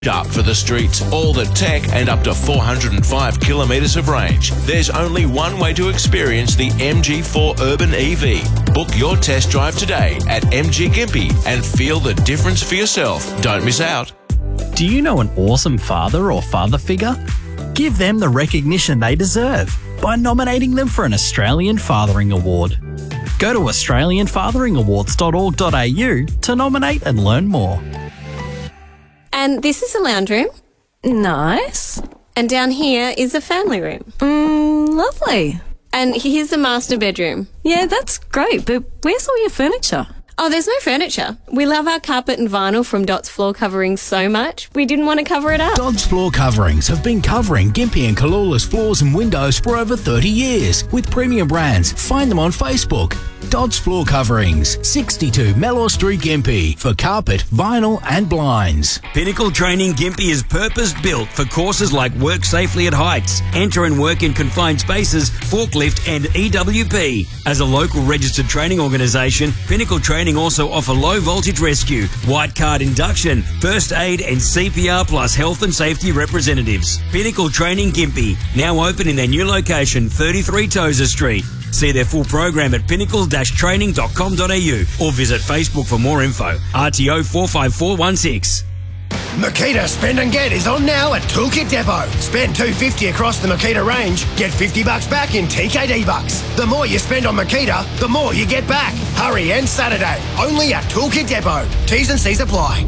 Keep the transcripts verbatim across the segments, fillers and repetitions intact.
Up for the streets, all the tech and up to four hundred five kilometres of range. There's only one way to experience the M G four Urban E V. Book your test drive today at M G Gympie and feel the difference for yourself. Don't miss out. Do you know an awesome father or father figure? Give them the recognition they deserve by nominating them for an Australian Fathering Award. Go to australian fathering awards dot org dot a u to nominate and learn more. And this is a lounge room. Nice. And down here is a family room. Mm, lovely. And here's the master bedroom. Yeah, that's great, but where's all your furniture? Oh, there's no furniture. We love our carpet and vinyl from Dot's Floor Coverings so much, we didn't want to cover it up. Dot's Floor Coverings have been covering Gympie and Kalula's floors and windows for over thirty years with premium brands. Find them on Facebook. Dot's Floor Coverings, sixty-two Mellor Street, Gympie, for carpet, vinyl and blinds. Pinnacle Training Gympie is purpose-built for courses like Work Safely at Heights, Enter and Work in Confined Spaces, Forklift and E W P. As a local registered training organisation, Pinnacle Training also offer low voltage rescue, white card induction, first aid and C P R plus health and safety representatives. Pinnacle Training Gympie, now open in their new location, thirty-three Tozer Street. See their full program at pinnacle dash training dot com dot a u or visit Facebook for more info. R T O four five four one six. Makita Spend and Get is on now at Toolkit Depot. Spend two hundred fifty dollars across the Makita range, get fifty bucks back in T K D bucks. The more you spend on Makita, the more you get back. Hurry, and Saturday, only at Toolkit Depot. T's and C's apply.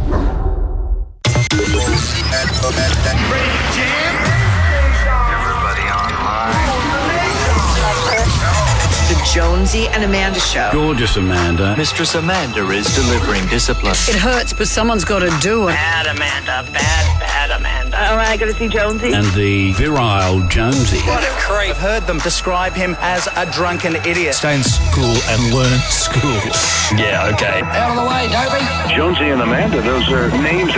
Everybody online. The Jonesy and Amanda Show. Gorgeous Amanda. Mistress Amanda is delivering discipline. It hurts, but someone's got to do it. Bad Amanda, bad, bad Amanda. All right, got to see Jonesy. And the virile Jonesy. What a creep. I've heard them describe him as a drunken idiot. Stay in school and learn school. Yeah, okay. Out of the way, Dopey. Jonesy and Amanda, those are names